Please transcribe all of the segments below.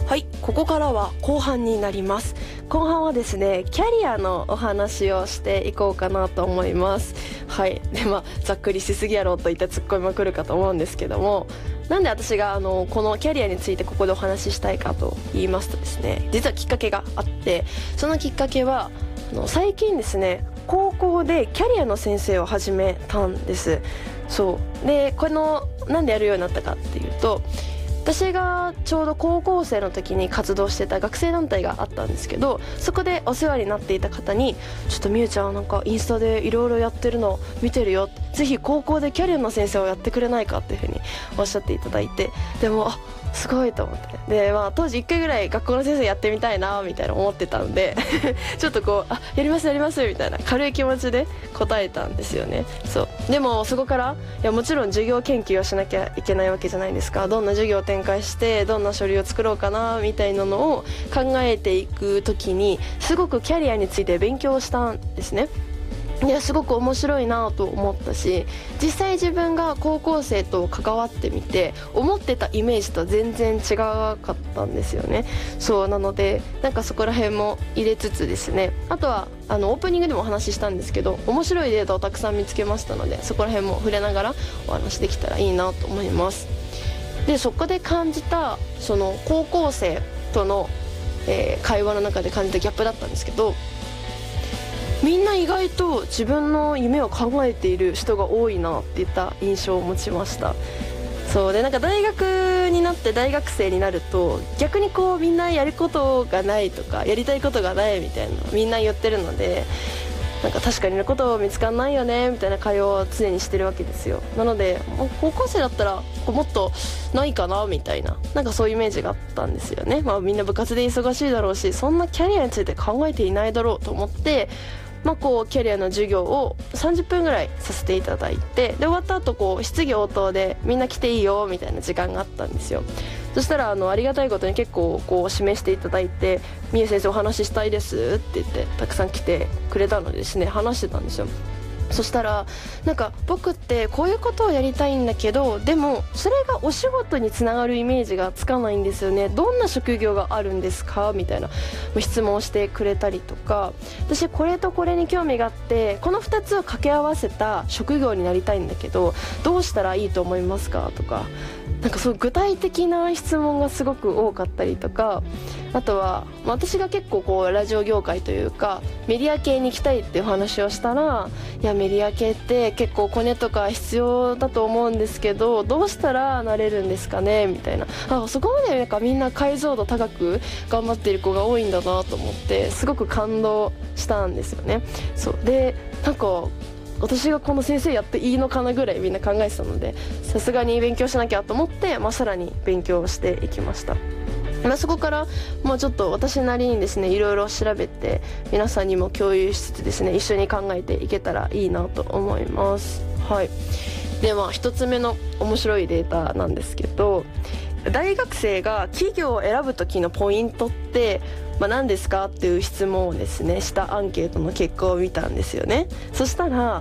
はい、ここからは後半になります。後半はですね、キャリアのお話をしていこうかなと思います。はい。で、ざっくりしすぎやろといったツッコミも来るかと思うんですけども、なんで私がこのキャリアについてここでお話ししたいかと言いますとですね、実はきっかけがあって、そのきっかけは最近ですね、高校でキャリアの先生を始めたんです。そうで、なんでやるようになったかっていうと、私がちょうど高校生の時に活動してた学生団体があったんですけど、そこでお世話になっていた方に、ちょっとみゆちゃんなんかインスタでいろいろやってるの見てるよ、ぜひ高校でキャリアの先生をやってくれないかっていうふうにおっしゃっていただいて、でもすごいと思って、で当時1回ぐらい学校の先生やってみたいなみたいな思ってたんでちょっとやりますやりますみたいな軽い気持ちで答えたんですよね。そうでもそこからもちろん授業研究をしなきゃいけないわけじゃないですか。どんな授業を展開してどんな書類を作ろうかなみたいなのを考えていく時に、すごくキャリアについて勉強したんですね。いや、すごく面白いなと思ったし、実際自分が高校生と関わってみて思ってたイメージと全然違かったんですよね。そうなので、なんかそこら辺も入れつつですね、あとはオープニングでもお話ししたんですけど、面白いデータをたくさん見つけましたので、そこら辺も触れながらお話できたらいいなと思います。で、そこで感じたその高校生との、会話の中で感じたギャップだったんですけど、みんな意外と自分の夢を考えている人が多いなっていった印象を持ちました。そうで、なんか大学になって大学生になると逆にみんなやることがないとかやりたいことがないみたいなみんな言ってるので、なんか確かにやること見つかんないよねみたいな会話を常にしてるわけですよ。なので高校生だったらもっとないかなみたいな、なんかそういうイメージがあったんですよね。みんな部活で忙しいだろうし、そんなキャリアについて考えていないだろうと思って、キャリアの授業を30分ぐらいさせていただいて、で終わった後質疑応答でみんな来ていいよみたいな時間があったんですよ。そしたらありがたいことに結構示していただいて、みゆ先生お話ししたいですって言ってたくさん来てくれたのでですね、話してたんですよ。そしたらなんか僕ってこういうことをやりたいんだけど、でもそれがお仕事につながるイメージがつかないんですよね、どんな職業があるんですかみたいな質問をしてくれたりとか、私これとこれに興味があってこの2つを掛け合わせた職業になりたいんだけどどうしたらいいと思いますかとか、なんかそう具体的な質問がすごく多かったりとか、あとは私が結構ラジオ業界というかメディア系に行きたいっていう話をしたら、いやメディア系って結構コネとか必要だと思うんですけどどうしたらなれるんですかねみたいな、そこまでなんかみんな解像度高く頑張っている子が多いんだなと思って、すごく感動したんですよね。そうで、なんか私がこの先生やっていいのかなぐらいみんな考えてたので、さすがに勉強しなきゃと思って、さらに勉強していきました。そこからちょっと私なりにですねいろいろ調べて皆さんにも共有しつつですね、一緒に考えていけたらいいなと思います。はい。で一つ目の面白いデータなんですけど、大学生が企業を選ぶ時のポイントって何ですかっていう質問をですねしたアンケートの結果を見たんですよね。そしたら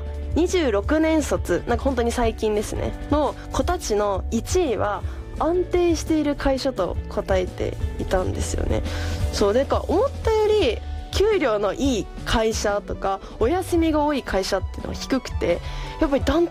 26年卒、なんか本当に最近ですねの子たちの1位は安定している会社と答えていたんですよね。そうでか思ったより給料のいい会社とかお休みが多い会社っていうのは低くて、やっぱりダン